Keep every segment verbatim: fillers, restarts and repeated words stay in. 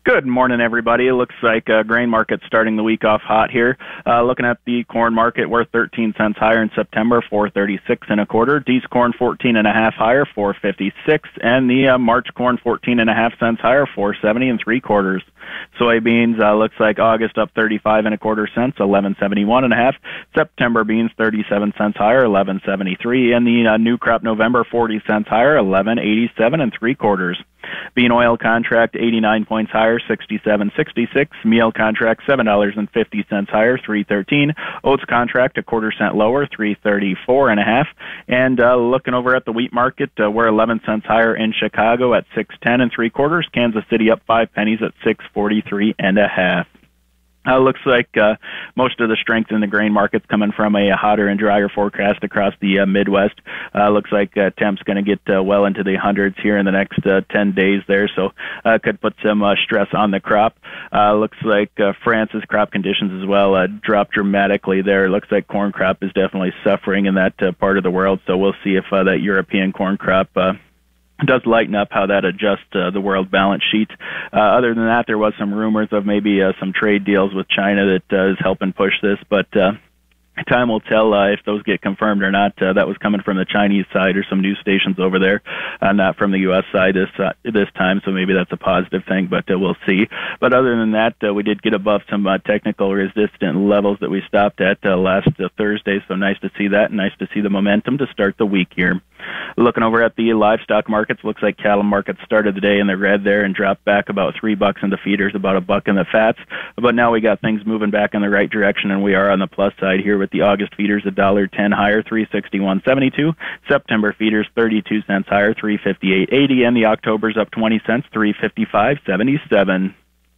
Good morning, everybody. It looks like uh, grain market starting the week off hot here. Uh, looking at the corn market, we're thirteen cents higher in September, four thirty-six and a quarter. D's corn fourteen and a half higher, four fifty-six, and the uh, March corn fourteen and a half cents higher, four seventy and three quarters. Soybeans uh, looks like August up thirty-five and a quarter cents, eleven seventy-one and a half. September beans thirty-seven cents higher, eleven seventy-three, and the uh, new crop November forty cents higher, eleven eighty-seven and three quarters. Bean oil contract eighty-nine points higher, sixty-seven sixty-six. Meal contract seven dollars and fifty cents higher, three thirteen. Oats contract a quarter cent lower, three thirty-four and a half. And uh, looking over at the wheat market, uh, we're eleven cents higher in Chicago at six ten and three quarters. Kansas City up five pennies at six forty-three and a half. Uh, looks like uh, most of the strength in the grain market's coming from a, a hotter and drier forecast across the uh, Midwest. Uh, looks like uh, temps going to get uh, well into the hundreds here in the next uh, ten days there, so uh, could put some uh, stress on the crop. Uh, looks like uh, France's crop conditions as well uh, dropped dramatically there. Looks like corn crop is definitely suffering in that uh, part of the world, so we'll see if uh, that European corn crop uh, does lighten up, how that adjusts uh, the world balance sheet. Uh, other than that, there was some rumors of maybe uh, some trade deals with China that uh, is helping push this, but uh, time will tell uh, if those get confirmed or not. Uh, that was coming from the Chinese side or some news stations over there, uh, not from the U S side this uh, this time, so maybe that's a positive thing, but uh, we'll see. But other than that, uh, we did get above some uh, technical resistant levels that we stopped at uh, last uh, Thursday, so nice to see that, and nice to see the momentum to start the week here. Looking over at the livestock markets, looks like cattle markets started the day in the red there and dropped back about three bucks in the feeders, about a buck in the fats. But now we got things moving back in the right direction, and we are on the plus side here with the August feeders a dollar ten higher, three sixty-one seventy-two. September feeders thirty-two cents higher, three fifty-eight eighty, and the October's up twenty cents, three fifty-five seventy-seven.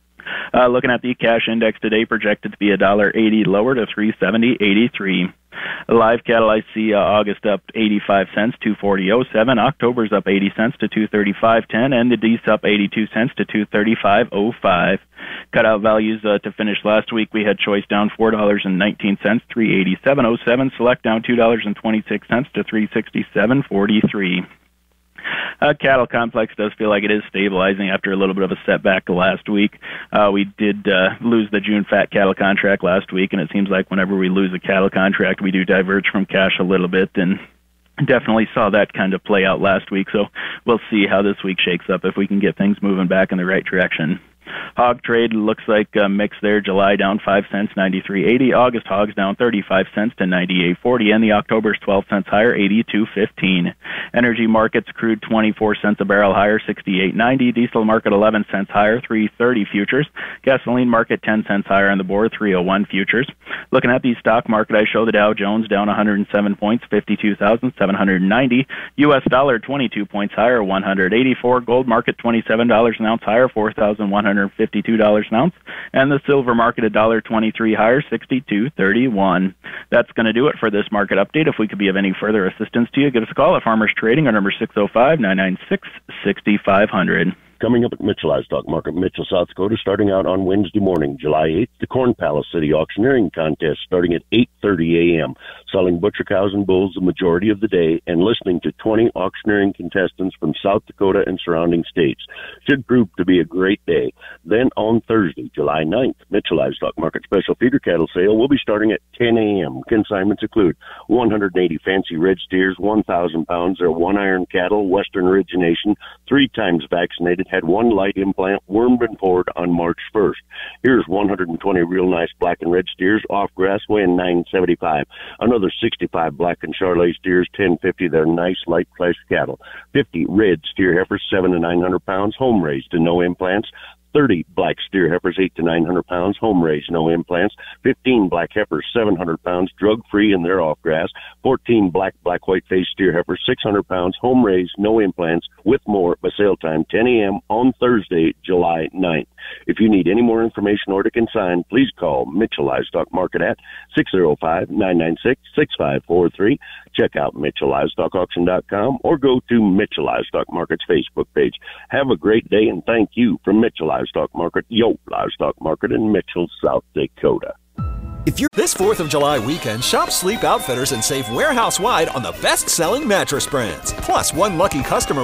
Uh, looking at the cash index today, projected to be a dollar eighty lower to three seventy eighty-three. Live cattle, I see uh, August up eighty-five cents, two forty oh seven. October's up eighty cents to two thirty-five ten, and the D's up eighty-two cents to two thirty-five oh five. Cutout values uh, to finish last week, we had choice down four dollars and nineteen cents, three eighty-seven oh seven. Select down two dollars and twenty-six cents to three sixty-seven forty-three. Uh, cattle complex does feel like it is stabilizing after a little bit of a setback last week. Uh, we did uh, lose the June fat cattle contract last week, and it seems like whenever we lose a cattle contract, we do diverge from cash a little bit, and definitely saw that kind of play out last week. So we'll see how this week shakes up if we can get things moving back in the right direction. Hog trade looks like a mix there. July down five cents, ninety-three eighty. August hogs down thirty-five cents to ninety-eight forty, and the October's twelve cents higher, eighty-two fifteen. Energy markets, crude twenty-four cents a barrel higher, sixty-eight ninety. Diesel market eleven cents higher, three thirty futures. Gasoline market ten cents higher on the board, three oh one futures. Looking at the stock market, I show the Dow Jones down one hundred seven points, fifty-two thousand seven hundred ninety. U S dollar twenty-two points higher, one hundred eighty-four. Gold market twenty-seven dollars an ounce higher, four thousand one hundred fifty-two dollars an ounce, and the silver market one dollar twenty-three higher, sixty-two thirty-one. That's going to do it for this market update. If we could be of any further assistance to you, give us a call at Farmers Trading. Our number six oh five, nine nine six, six five zero zero. Coming up at Mitchell Livestock Market, Mitchell, South Dakota, starting out on Wednesday morning, July eighth, the Corn Palace City Auctioneering Contest starting at eight thirty a.m., selling butcher cows and bulls the majority of the day, and listening to twenty auctioneering contestants from South Dakota and surrounding states. Should prove to be a great day. Then on Thursday, July ninth, Mitchell Livestock Market Special Feeder Cattle Sale will be starting at ten a.m. Consignments include one hundred eighty fancy red steers, one thousand pounds of one-iron cattle, Western origination, three times vaccinated, had one light implant, wormed and poured on March first. Here's one hundred twenty real nice black and red steers off grass weighing nine seventy-five. Another sixty-five black and Charolais steers, ten fifty. They're nice light flesh cattle. fifty red steer heifers, seven to nine hundred pounds, home raised and no implants. thirty black steer heifers, eight to nine hundred pounds, home raised, no implants. fifteen black heifers, seven hundred pounds, drug free and they're off grass. fourteen black, black white faced steer heifers, six hundred pounds, home raised, no implants, with more by sale time, ten a.m. on Thursday, July ninth. If you need any more information or to consign, please call Mitchell Livestock Market at six oh five, nine nine six, six five four three. Check out Mitchell Livestock Auction dot com or go to Mitchell Livestock Market's Facebook page. Have a great day, and thank you from Mitchell Livestock Market, Yo Livestock Market in Mitchell, South Dakota. If you're this fourth of July weekend, shop Sleep Outfitters and save warehouse-wide on the best-selling mattress brands. Plus, one lucky customer